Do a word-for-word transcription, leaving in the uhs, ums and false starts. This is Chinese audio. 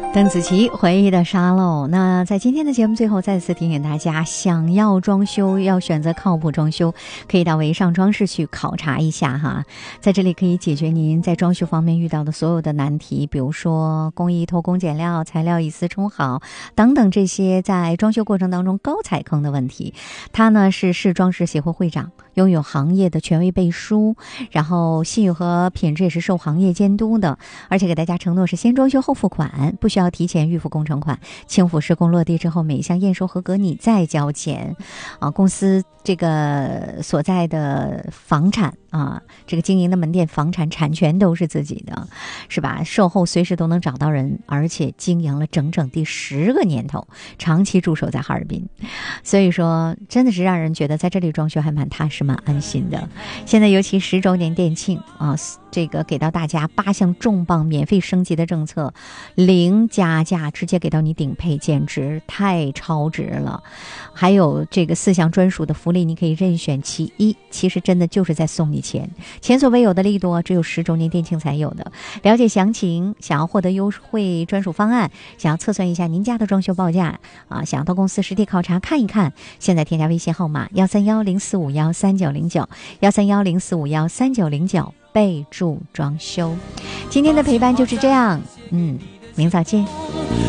邓紫棋回忆的沙漏。那在今天的节目最后再次提醒大家，想要装修要选择靠谱装修，可以到维尚装饰去考察一下哈。在这里可以解决您在装修方面遇到的所有的难题，比如说工艺偷工减料、材料以次充好等等这些在装修过程当中高踩坑的问题。他呢是市装饰协会会长，拥有行业的权威背书，然后信誉和品质也是受行业监督的，而且给大家承诺是先装修后付款，不需要提前预付工程款，轻辅施工落地之后每一项验收合格你再交钱啊。公司这个所在的房产啊，这个经营的门店房产产权都是自己的，是吧？售后随时都能找到人，而且经营了整整第十个年头，长期驻守在哈尔滨，所以说真的是让人觉得在这里装修还蛮踏实蛮安心的。现在尤其十周年店庆啊，这个给到大家八项重磅免费升级的政策，零加价直接给到你顶配，简直太超值了。还有这个四项专属的福利，你可以任选其一，其实真的就是在送你钱，前所未有的力度，只有十周年店庆才有的。了解详情，想要获得优惠专属方案，想要测算一下您家的装修报价啊，想要到公司实地考察看一看，现在添加微信号码幺三幺零四五幺三九零九幺三幺零四五幺三九零九，备注装修。今天的陪伴就是这样，嗯，明早见。